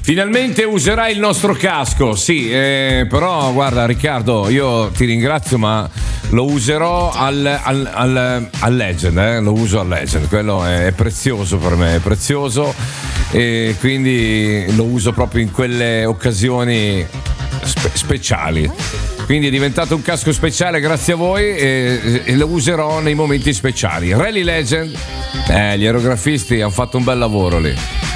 Finalmente userai il nostro casco, sì, però guarda Riccardo, io ti ringrazio, ma lo userò al Legend, lo uso al Legend, quello è prezioso per me, è prezioso, e quindi lo uso proprio in quelle occasioni speciali. Quindi è diventato un casco speciale grazie a voi e lo userò nei momenti speciali. Rally Legend, gli aerografisti hanno fatto un bel lavoro lì.